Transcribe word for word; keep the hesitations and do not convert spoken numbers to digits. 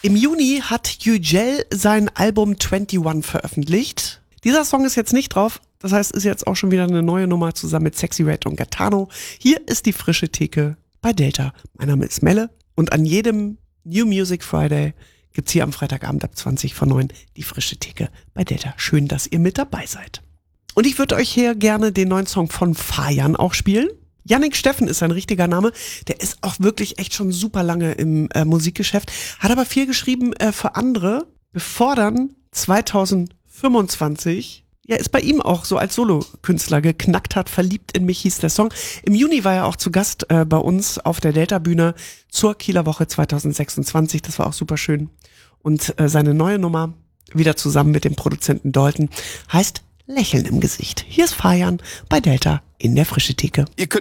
Im Juni hat Yücel sein Album einundzwanzig veröffentlicht. Dieser Song ist jetzt nicht drauf, das heißt, ist jetzt auch schon wieder eine neue Nummer zusammen mit Sexy Red und Gaetano. Hier ist die frische Theke bei Delta. Mein Name ist Melle und an jedem New Music Friday gibt's hier am Freitagabend ab zwanzig vor neun die frische Theke bei Delta. Schön, dass ihr mit dabei seid. Und ich würde euch hier gerne den neuen Song von Fajan auch spielen. Yannick Steffen ist sein richtiger Name. Der ist auch wirklich echt schon super lange im äh, Musikgeschäft. Hat aber viel geschrieben äh, für andere. Bevor dann zwanzig fünfundzwanzig, ja, ist bei ihm auch so als Solokünstler geknackt hat. Verliebt in mich hieß der Song. Im Juni war er auch zu Gast äh, bei uns auf der Delta-Bühne zur Kieler Woche zwanzig sechsundzwanzig. Das war auch super schön. Und äh, seine neue Nummer, wieder zusammen mit dem Produzenten Dalton, heißt Lächeln im Gesicht. Hier ist Fajan bei Delta in der frische Theke. Ihr könnt